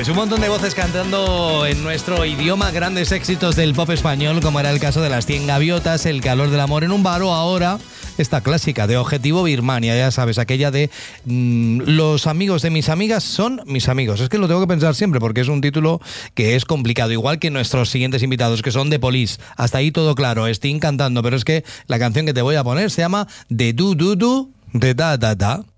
Pues un montón de voces cantando en nuestro idioma grandes éxitos del pop español, como era el caso de Las 100 Gaviotas, El calor del amor en un bar, o ahora esta clásica de Objetivo Birmania, ya sabes, aquella de los amigos de mis amigas son mis amigos. Es que lo tengo que pensar siempre porque es un título que es complicado, igual que nuestros siguientes invitados, que son de Police. Hasta ahí todo claro, Sting cantando, pero es que la canción que te voy a poner se llama De Du Du Du, de Da Da Da.